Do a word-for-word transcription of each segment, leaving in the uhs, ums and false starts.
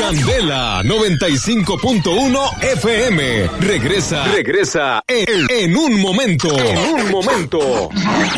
Candela noventa y cinco punto uno F M. Regresa, regresa en, en un momento. En un momento.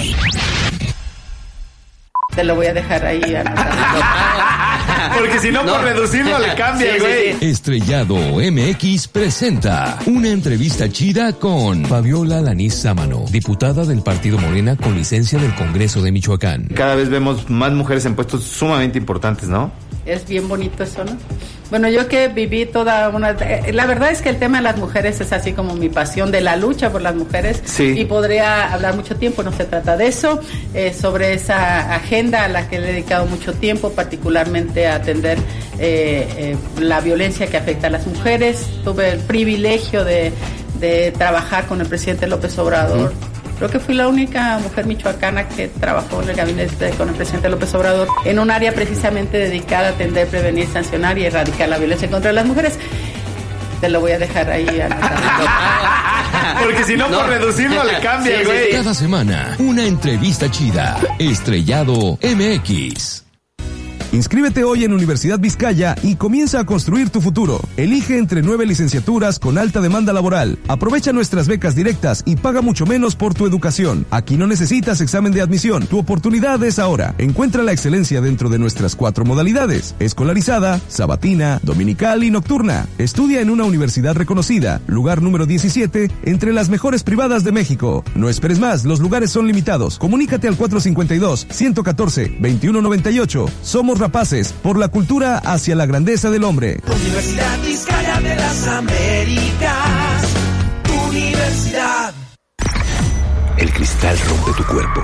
Te lo voy a dejar ahí. Porque si no, no, por reducirlo le cambia, sí, güey. Sí, sí. Estrellado M X presenta una entrevista chida con Fabiola Lanís Sámano, diputada del Partido Morena con licencia del Congreso de Michoacán. Cada vez vemos más mujeres en puestos sumamente importantes, ¿no? Es bien bonito eso, ¿no? Bueno, yo que viví toda una... La verdad es que el tema de las mujeres es así como mi pasión, de la lucha por las mujeres. Sí. Y podría hablar mucho tiempo, no se trata de eso, eh, sobre esa agenda a la que le he dedicado mucho tiempo, particularmente a atender eh, eh, la violencia que afecta a las mujeres. Tuve el privilegio de, de trabajar con el presidente López Obrador. Uh-huh. Creo que fui la única mujer michoacana que trabajó en el gabinete con el presidente López Obrador en un área precisamente dedicada a atender, prevenir, sancionar y erradicar la violencia contra las mujeres. Te lo voy a dejar ahí. Porque si no, no, por reducirlo le cambia, sí, güey. Cada semana, una entrevista chida. Estrellado M X. Inscríbete hoy en Universidad Vizcaya y comienza a construir tu futuro. Elige entre nueve licenciaturas con alta demanda laboral. Aprovecha nuestras becas directas y paga mucho menos por tu educación. Aquí no necesitas examen de admisión. Tu oportunidad es ahora. Encuentra la excelencia dentro de nuestras cuatro modalidades: escolarizada, sabatina, dominical y nocturna. Estudia en una universidad reconocida, lugar número diecisiete, entre las mejores privadas de México. No esperes más, los lugares son limitados. Comunícate al cuatro cinco dos, uno uno cuatro, dos uno nueve ocho. Somos rapaces por la cultura hacia la grandeza del hombre. Universidad Vizcaya de las Américas. Universidad. El cristal rompe tu cuerpo.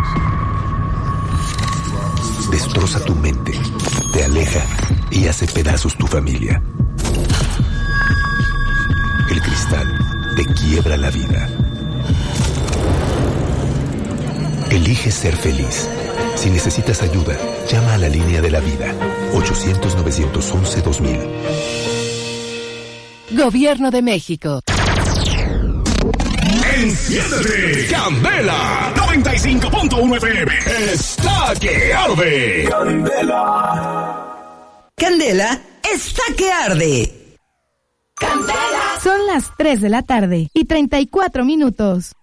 Destroza tu mente. Te aleja y hace pedazos tu familia. El cristal te quiebra la vida. Elige ser feliz. Si necesitas ayuda, llama a la línea de la vida. ochocientos, novecientos once, dos mil. Gobierno de México. Enciéndete, Candela noventa y cinco punto uno F M. Está que arde. Candela. Candela está que arde. Candela. Son las tres de la tarde y treinta y cuatro minutos.